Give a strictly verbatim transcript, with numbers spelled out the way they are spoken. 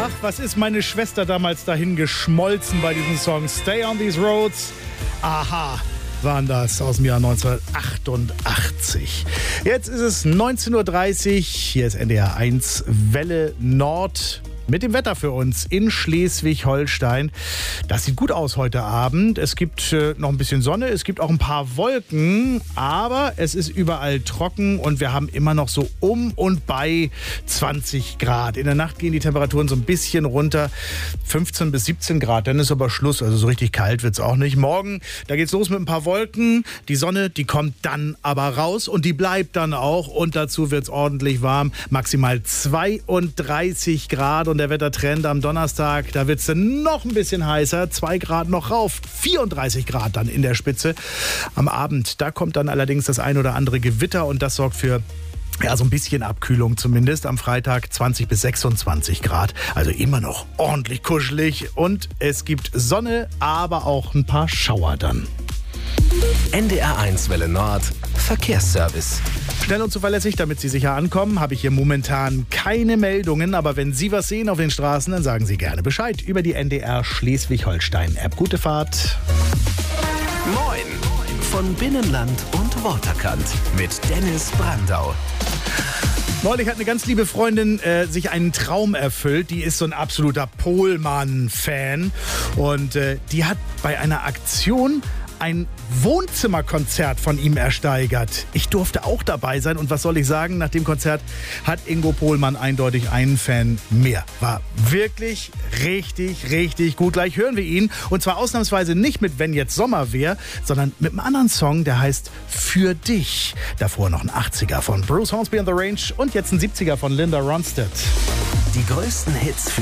Ach, was ist meine Schwester damals dahin geschmolzen bei diesem Song Stay on These Roads? Aha, waren das aus dem Jahr neunzehnhundertachtundachtzig. Jetzt ist es neunzehn Uhr dreißig, hier ist N D R eins Welle Nord. Mit dem Wetter für uns in Schleswig-Holstein. Das sieht gut aus heute Abend. Es gibt äh, noch ein bisschen Sonne, es gibt auch ein paar Wolken, aber es ist überall trocken und wir haben immer noch so um und bei zwanzig Grad. In der Nacht gehen die Temperaturen so ein bisschen runter, fünfzehn bis siebzehn Grad, dann ist aber Schluss, also so richtig kalt wird es auch nicht. Morgen, da geht's los mit ein paar Wolken, die Sonne, die kommt dann aber raus und die bleibt dann auch und dazu wird es ordentlich warm, maximal zweiunddreißig Grad und der Wettertrend am Donnerstag, da wird es dann noch ein bisschen heißer, zwei Grad noch rauf, vierunddreißig Grad dann in der Spitze. Am Abend, da kommt dann allerdings das ein oder andere Gewitter und das sorgt für ja, so ein bisschen Abkühlung zumindest. Am Freitag zwanzig bis sechsundzwanzig Grad, also immer noch ordentlich kuschelig und es gibt Sonne, aber auch ein paar Schauer dann. N D R eins Welle Nord Verkehrsservice. Schnell und zuverlässig, damit Sie sicher ankommen, habe ich hier momentan keine Meldungen. Aber wenn Sie was sehen auf den Straßen, dann sagen Sie gerne Bescheid über die N D R Schleswig-Holstein-App. Gute Fahrt. Moin von Binnenland und Waterkant mit Dennis Brandau. Neulich hat eine ganz liebe Freundin äh, sich einen Traum erfüllt. Die ist so ein absoluter Pohlmann-Fan. Und äh, die hat bei einer Aktion ein Wohnzimmerkonzert von ihm ersteigert. Ich durfte auch dabei sein und was soll ich sagen, nach dem Konzert hat Ingo Pohlmann eindeutig einen Fan mehr. War wirklich richtig, richtig gut. Gleich hören wir ihn und zwar ausnahmsweise nicht mit Wenn jetzt Sommer wär, sondern mit einem anderen Song, der heißt Für dich. Davor noch ein achtziger von Bruce Hornsby and the Range und jetzt ein siebziger von Linda Ronstadt. Die größten Hits für